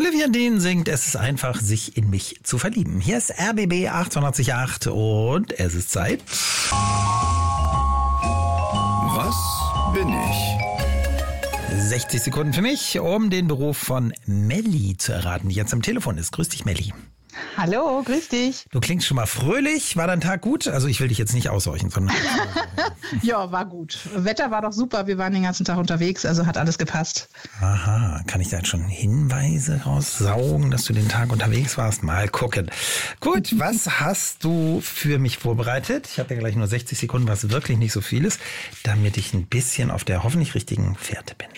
Olivia Dean singt, es ist einfach, sich in mich zu verlieben. Hier ist RBB 888 und es ist Zeit. Was bin ich? 60 Sekunden für mich, um den Beruf von Melli zu erraten, die jetzt am Telefon ist. Grüß dich, Melli. Hallo, grüß dich. Du klingst schon mal fröhlich. War dein Tag gut? Also ich will dich jetzt nicht aushorchen, sondern... Ja, war gut. Wetter war doch super. Wir waren den ganzen Tag unterwegs, also hat alles gepasst. Aha, kann ich da jetzt schon Hinweise raussaugen, dass du den Tag unterwegs warst? Mal gucken. Gut, was hast du für mich vorbereitet? Ich habe ja gleich nur 60 Sekunden, was wirklich nicht so viel ist, damit ich ein bisschen auf der hoffentlich richtigen Fährte bin.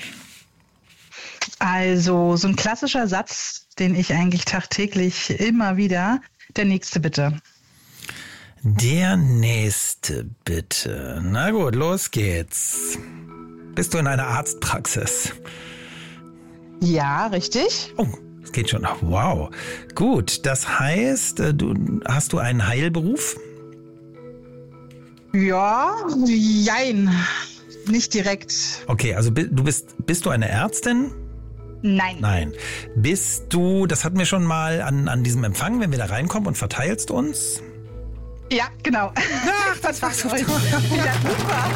Also, so ein klassischer Satz, den ich eigentlich tagtäglich immer wieder. Der nächste bitte. Der nächste bitte. Na gut, los geht's. Bist du in einer Arztpraxis? Ja, richtig. Oh, es geht schon. Wow. Gut, das heißt, hast du einen Heilberuf? Ja, jein. Nicht direkt. Okay, also bist du eine Ärztin? Nein. Nein. Bist du, das hatten wir schon mal an diesem Empfang, wenn wir da reinkommen und verteilst uns? Ja, genau. Ach, das war so toll. Ja, super.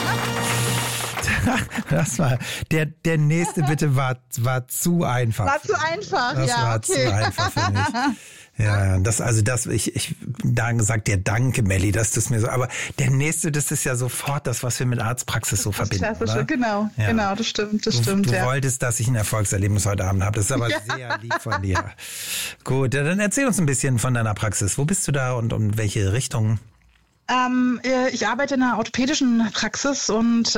Das war, der nächste bitte war zu einfach. War zu einfach, das ja, war okay. zu einfach für mich. Ja, ich da gesagt dir danke, Melli, dass du es mir so, aber der nächste, das ist ja sofort das, was wir mit Arztpraxis so verbinden, Klassische, oder? genau, Ja. genau, das stimmt, Du ja. wolltest, dass ich ein Erfolgserlebnis heute Abend habe. Das ist aber sehr lieb von dir. Gut, dann erzähl uns ein bisschen von deiner Praxis. Wo bist du da und um welche Richtung? Ich arbeite in einer orthopädischen Praxis und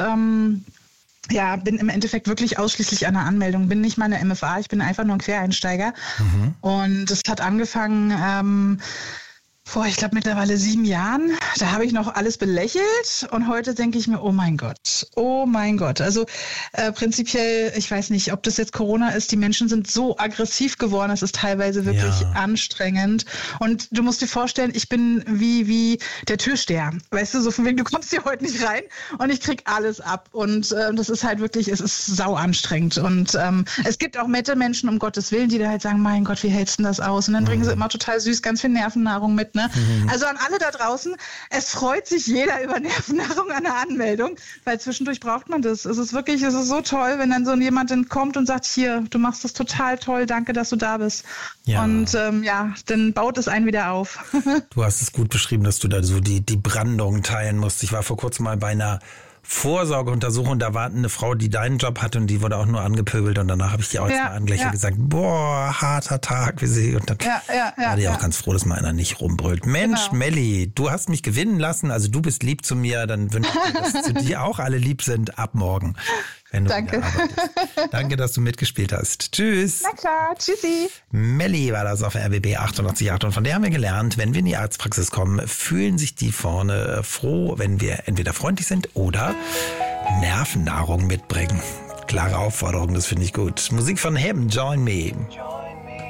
bin im Endeffekt wirklich ausschließlich an der Anmeldung. Bin nicht mal eine MFA, ich bin einfach nur ein Quereinsteiger. Und es hat angefangen vor, ich glaube, mittlerweile 7 Jahren. Da habe ich noch alles belächelt und heute denke ich mir, oh mein Gott. Also prinzipiell, ich weiß nicht, ob das jetzt Corona ist, die Menschen sind so aggressiv geworden, es ist teilweise wirklich anstrengend. Und du musst dir vorstellen, ich bin wie der Türsteher. Weißt du, so von wegen, du kommst hier heute nicht rein und ich krieg alles ab. Und das ist halt wirklich, es ist sau anstrengend. Und es gibt auch nette Menschen, um Gottes Willen, die da halt sagen, mein Gott, wie hältst du das aus? Und dann bringen sie immer total süß ganz viel Nervennahrung mit. Ne? Also an alle da draußen, es freut sich jeder über Nervennahrung an der Anmeldung, weil zwischendurch braucht man das. Es ist so toll, wenn dann so jemand kommt und sagt, hier, du machst das total toll, danke, dass du da bist. Ja. Und dann baut es einen wieder auf. Du hast es gut beschrieben, dass du da so die Brandung teilen musst. Ich war vor kurzem mal bei einer Vorsorgeuntersuchung, da war eine Frau, die deinen Job hatte und die wurde auch nur angepöbelt und danach habe ich die auch jetzt mal angelächelt gesagt, boah, harter Tag, wie sie, und dann war die auch ganz froh, dass mal einer nicht rumbrüllt. Mensch, genau. Melli, du hast mich gewinnen lassen, also du bist lieb zu mir, dann wünsche ich dir, dass zu dir auch alle lieb sind ab morgen. Wenn du Danke. Danke, dass du mitgespielt hast. Tschüss. Na klar, tschüssi. Melli war das auf RBB 888 und von der haben wir gelernt, wenn wir in die Arztpraxis kommen, fühlen sich die vorne froh, wenn wir entweder freundlich sind oder Nervennahrung mitbringen. Klare Aufforderung, das finde ich gut. Musik von Him, Join Me.